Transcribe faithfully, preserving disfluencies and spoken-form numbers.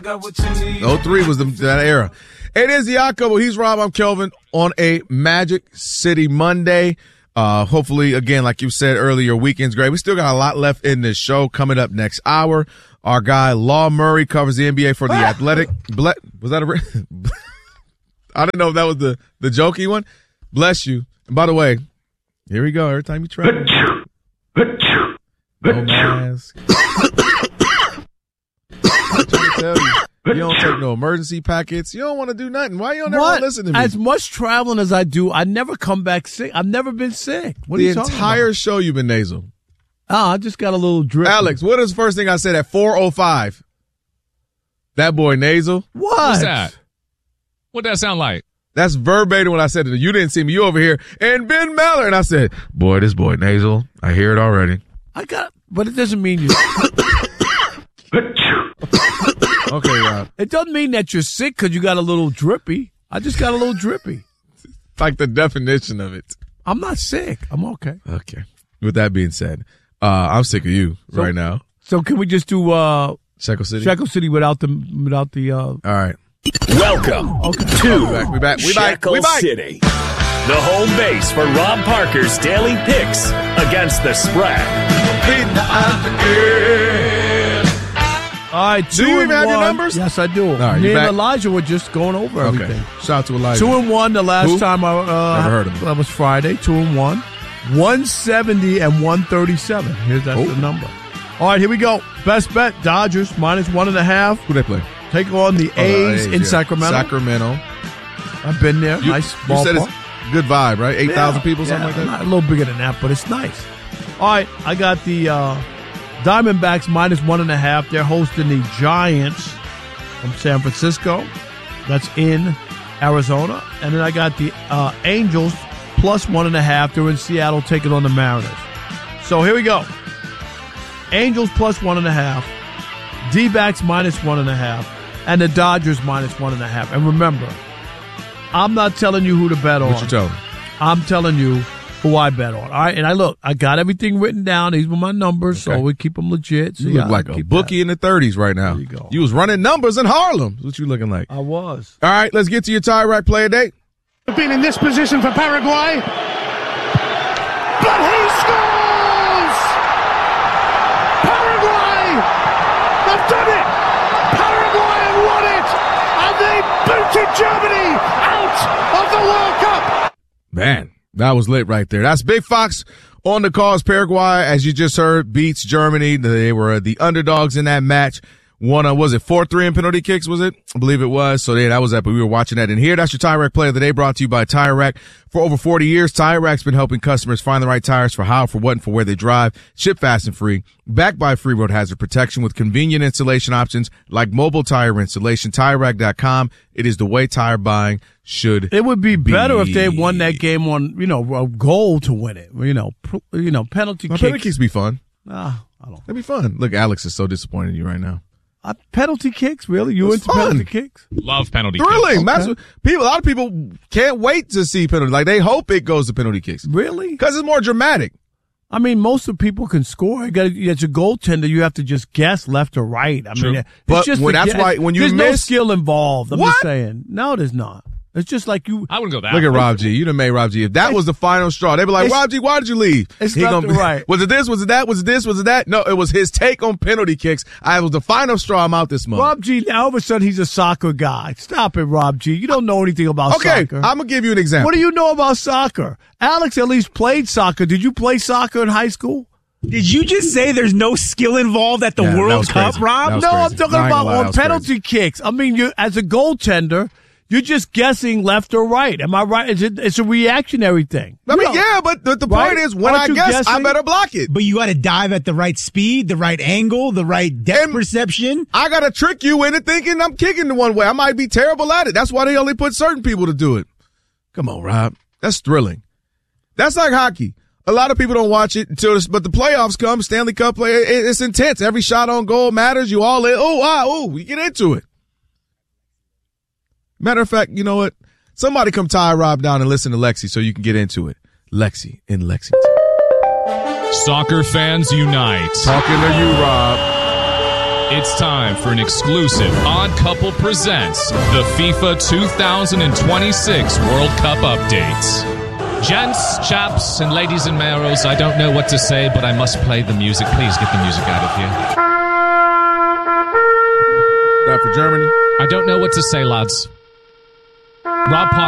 got what you need. oh three was the, that era. It is the Odd Couple. He's Rob. I'm Kelvin on a Magic City Monday. Uh, hopefully, again, like you said earlier, your weekend's great. We still got a lot left in this show. Coming up next hour, our guy Law Murray covers the N B A for the Athletic. Ble- was that a? I didn't know if that was the the jokey one. Bless you. And by the way, here we go. Every time you try, no mask. I'm trying to tell you. You don't take no emergency packets. You don't want to do nothing. Why you don't never listen to me? As much traveling as I do, I never come back sick. I've never been sick. What the are you talking entire about? show you've been nasal. Oh, I just got a little drip. Alex, what is the first thing I said at four oh five? That boy nasal. What? What's that? What that sound like? That's verbatim what I said to you. You didn't see me. You over here. And Ben Meller. And I said, boy, this boy nasal. I hear it already. I got, but it doesn't mean you. Okay, Rob. It doesn't mean that you're sick because you got a little drippy. I just got a little drippy. It's like the definition of it. I'm not sick. I'm okay. Okay. With that being said, uh, I'm sick of you So- right now. So can we just do uh, Shekel City? Shekel City without the without the? Uh... All right. Welcome Okay. to We back. We back. We back. Shekel We back. City, the home base for Rob Parker's daily picks against the spread. All right, two Do you and even have one. your numbers? Yes, I do. right, Me you and back? Elijah were just going over Okay. everything. Shout out to Elijah. Two and one the last Who? time I uh, Never heard of him. That was Friday. Two and one, one seventy and one thirty-seven. Here's that's Oh. the number. All right, here we go. Best bet: Dodgers minus one and a half. Who they play? Take on the Oh, A's the in yeah. Sacramento. Sacramento. I've been there. You, nice you said ballpark. it's good vibe, right? eight thousand people, something Yeah, like not that? a little bigger than that, but it's nice. All right, I got the uh, Diamondbacks minus one and a half. They're hosting the Giants from San Francisco. That's in Arizona. And then I got the uh, Angels plus one and a half. They're in Seattle taking on the Mariners. So here we go. Angels plus one and a half. D-backs minus one and a half. And the Dodgers minus one and a half. And remember, I'm not telling you who to bet on. What you telling me? I'm telling you who I bet on. All right, and I look, I got everything written down. These were my numbers, Okay. so we keep them legit. So You yeah, look like I a keep bookie in the thirties right now. There you go. You was running numbers in Harlem. That's what you looking like. that. I was. All right, let's get to your tie rack play of the day. Been in this position for Paraguay, but he scores! Paraguay have done it! Paraguay have won it, and they booted Germany out of the World Cup. Man, that was lit right there. That's Big Fox on the cause. Paraguay, as you just heard, beats Germany. They were the underdogs in that match. One, uh, was it four three in penalty kicks, was it? I believe it was. So, yeah, that was that, but we were watching that in here. That's your Tire Rack play of the day, brought to you by Tire Rack. For over forty years, Tire Rack's been helping customers find the right tires for how, for what, and for where they drive. Ship fast and free. Backed by free road hazard protection with convenient installation options like mobile tire installation. Tire Rack dot com. It is the way tire buying should It would be, be. better if they won that game on, you know, a goal to win it. You know, pr- you know, penalty Well, kicks. penalty kicks be fun. Ah, I don't. That'd be fun. Look, Alex is so disappointed in you right now. Uh, penalty kicks, really? You It's into fun. penalty kicks? Love penalty Thrilling. kicks. That's what people. A lot of people can't wait to see penalty. Like they hope it goes to penalty kicks Really? because it's more dramatic. I mean, most of the people can score. You got as a goaltender, you have to just guess left or right. I True. mean, it's But just when- a that's guess. why when you there's no miss- skill involved. I'm What? just saying. No, there's not. It's just like you. I wouldn't go that Look at far. Rob G. You done made Rob G. If that was the final straw, they'd be like, It's- Rob G, why did you leave? it's He left gonna or be- right. Was it this? Was it that? Was it this? Was it that? No, it was his take on penalty kicks. I was the final straw. I'm out this month. Rob G. Now all of a sudden he's a soccer guy. Stop it, Rob G. You don't know anything about okay, soccer. I'm gonna give you an example. What do you know about soccer? Alex at least played soccer. Did you play soccer in high school? Did you just say there's no skill involved at the Yeah, that World was Cup, crazy. Rob? That was No, crazy. I'm talking No, I ain't about gonna lie, that on was penalty kicks. I mean, you as a goaltender, you're just guessing left or right. Am I right? Is it, it's a reactionary thing. I mean, No. yeah, but the, the Right? point is, when Aren't I you guess, I guessing? better block it. But you got to dive at the right speed, the right angle, the right depth And- perception. I gotta trick you into thinking I'm kicking the one way. I might be terrible at it. That's why they only put certain people to do it. Come on, Rob. That's thrilling. That's like hockey. A lot of people don't watch it until this, but the playoffs come, Stanley Cup play, it, it's intense. Every shot on goal matters. You all in. Oh, wow, oh, we get into it. Matter of fact, you know what? Somebody come tie Rob down and listen to Lexi so you can get into it. Lexi in Lexington. Soccer fans unite. Talking to you, Rob. It's time for an exclusive Odd Couple Presents the FIFA two thousand twenty-six World Cup updates. Gents, chaps, and ladies and maros, I don't know what to say, but I must play the music. Please get the music out of here. That for Germany? I don't know what to say, lads. Rob Parker